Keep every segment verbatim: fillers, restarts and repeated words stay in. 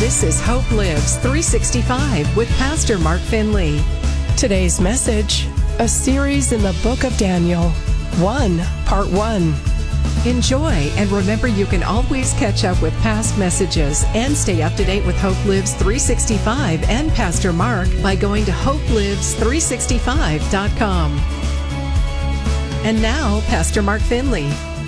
This is Hope Lives three sixty-five with Pastor Mark Finley. Today's message, a series in the book of Daniel, one, part one. Enjoy, and remember you can always catch up with past messages and stay up to date with Hope Lives three sixty-five and Pastor Mark by going to hope lives three sixty-five dot com. And now, Pastor Mark Finley.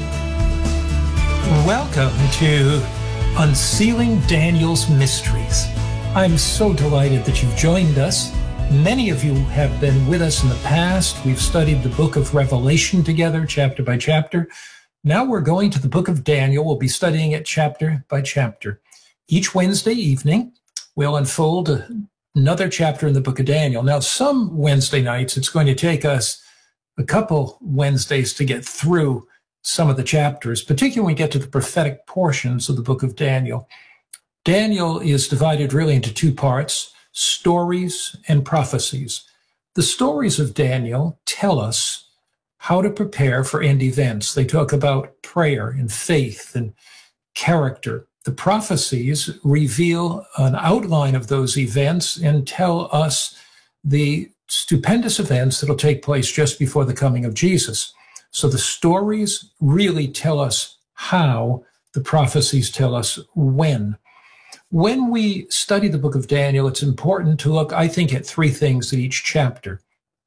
Welcome to Unsealing Daniel's Mysteries. I'm so delighted that you've joined us. Many of you have been with us in the past. We've studied the book of Revelation together, chapter by chapter. Now we're going to the book of Daniel. We'll be studying it chapter by chapter. Each Wednesday evening, we'll unfold another chapter in the book of Daniel. Now, some Wednesday nights, it's going to take us a couple Wednesdays to get through some of the chapters, particularly when we get to the prophetic portions of the book of Daniel. Daniel is divided really into two parts, stories and prophecies. The stories of Daniel tell us how to prepare for end events. They talk about prayer and faith and character. The prophecies reveal an outline of those events and tell us the stupendous events that will take place just before the coming of Jesus. So the stories really tell us how, the prophecies tell us when. When we study the book of Daniel, it's important to look, I think, at three things in each chapter.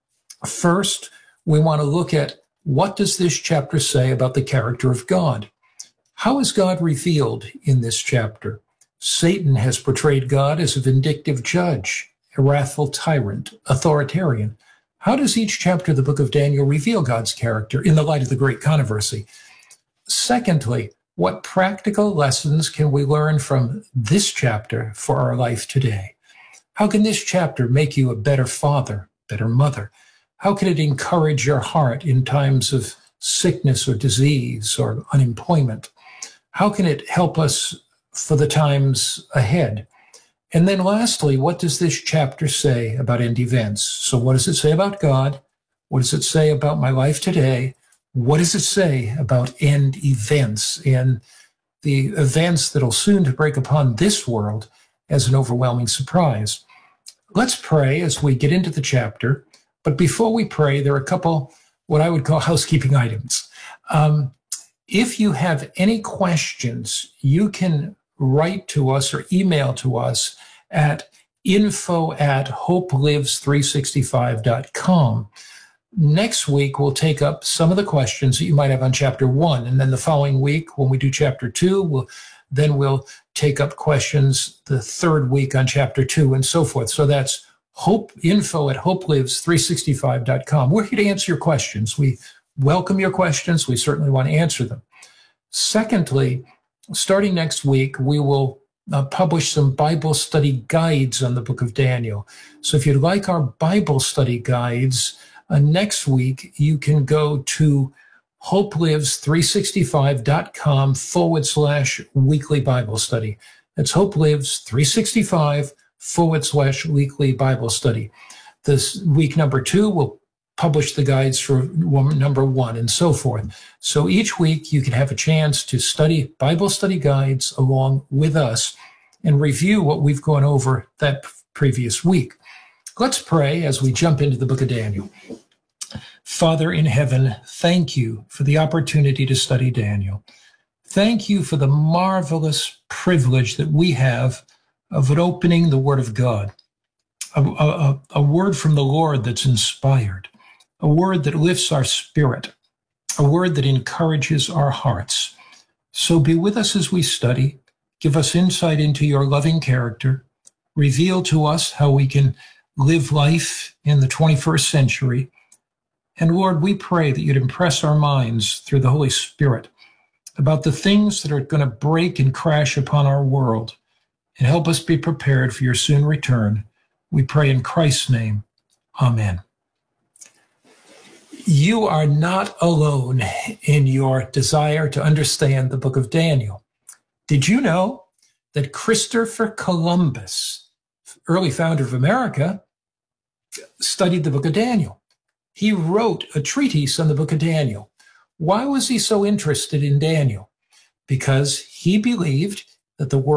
First, we want to look at what does this chapter say about the character of God? How is God revealed in this chapter? Satan has portrayed God as a vindictive judge, a wrathful tyrant, authoritarian. How does each chapter of the book of Daniel reveal God's character in the light of the great controversy? Secondly, what practical lessons can we learn from this chapter for our life today? How can this chapter make you a better father, better mother? How can it encourage your heart in times of sickness or disease or unemployment? How can it help us for the times ahead? And then lastly, what does this chapter say about end events? So what does it say about God? What does it say about my life today? What does it say about end events and the events that will soon to break upon this world as an overwhelming surprise? Let's pray as we get into the chapter. But before we pray, there are a couple what I would call housekeeping items. Um, if you have any questions, you can write to us or email to us at info at hope lives three sixty-five dot com. Next week, we'll take up some of the questions that you might have on chapter one. And then the following week, when we do chapter two, we'll, then we'll take up questions the third week on chapter two and so forth. So that's hope info at hope lives three sixty-five dot com. We're here to answer your questions. We welcome your questions. We certainly want to answer them. Secondly, starting next week, we will uh, publish some Bible study guides on the book of Daniel. So if you'd like our Bible study guides, uh, next week you can go to hope lives three sixty-five dot com forward slash weekly Bible study. That's hope lives three sixty-five forward slash weekly Bible study. This week number two will publish the guides for number one and so forth. So each week you can have a chance to study Bible study guides along with us and review what we've gone over that previous week. Let's pray as we jump into the book of Daniel. Father in heaven, thank you for the opportunity to study Daniel. Thank you for the marvelous privilege that we have of it opening the Word of God, a, a, a word from the Lord that's inspired, a word that lifts our spirit, a word that encourages our hearts. So be with us as we study. Give us insight into your loving character. Reveal to us how we can live life in the twenty-first century. And Lord, we pray that you'd impress our minds through the Holy Spirit about the things that are going to break and crash upon our world, and help us be prepared for your soon return. We pray in Christ's name. Amen. You are not alone in your desire to understand the book of Daniel. Did you know that Christopher Columbus, early founder of America, studied the book of Daniel? He wrote a treatise on the book of Daniel. Why was he so interested in Daniel? Because he believed that the world